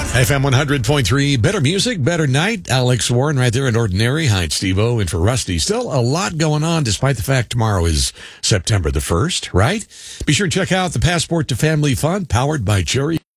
FM 100.3, better music, better night. Alex Warren right there at Ordinary. Hi, Steve-O, and for Rusty. Still a lot going on, despite the fact tomorrow is September the 1st, right? Be sure to check out the Passport to Family Fun, powered by Cherry.